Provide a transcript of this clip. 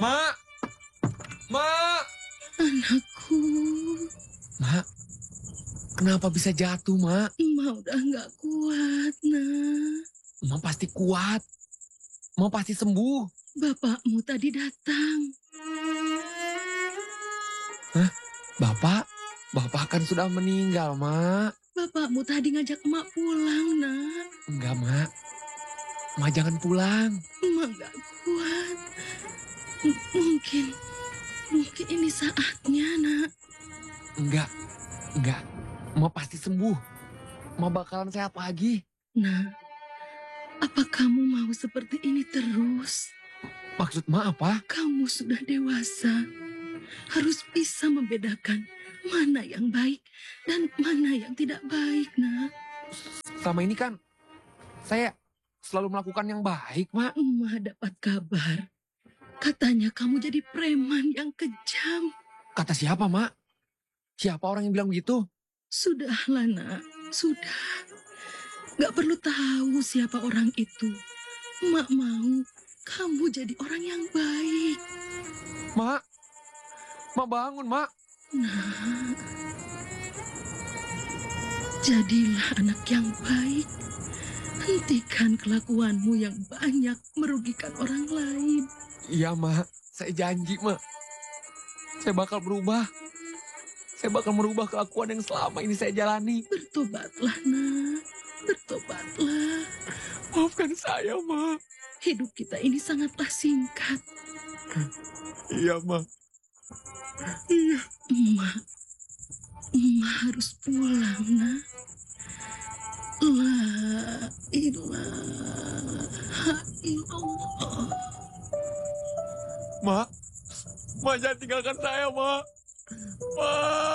Mak, Mak, Anakku, Mak, kenapa bisa jatuh, Mak? Emak udah nggak kuat, nak. Mak pasti kuat. Mak pasti sembuh. Bapakmu tadi datang. Hah? Bapak? Bapak kan sudah meninggal, Mak. Bapakmu tadi ngajak emak pulang, nak. Enggak, Mak. Mak jangan pulang. Emak nggak kuat. Mungkin ini saatnya, nak. Enggak. Mak pasti sembuh. Mak bakalan sehat lagi. Nah, apa kamu mau seperti ini terus? Maksud Mak apa? Kamu sudah dewasa. Harus bisa membedakan mana yang baik dan mana yang tidak baik, nak. Selama ini kan saya selalu melakukan yang baik, Mak. Emak dapat kabar. Katanya kamu jadi preman yang kejam. Kata siapa, Mak? Siapa orang yang bilang begitu? Sudahlah, nak. Sudah. Gak perlu tahu siapa orang itu. Emak mau kamu jadi orang yang baik. Mak bangun, Mak. Nah, jadilah anak yang baik. Hentikan kelakuanmu yang banyak merugikan orang lain. Iya, Mak. Saya janji, Mak. Saya bakal berubah. Saya bakal merubah kelakuan yang selama ini saya jalani. Bertobatlah, nak. Bertobatlah. Maafkan saya, Mak. Hidup kita ini sangatlah singkat. Iya, Mak. Iya. Emak harus pulang, nak. La ilaha illallah. Mak jangan tinggalkan saya, Mak. Mak.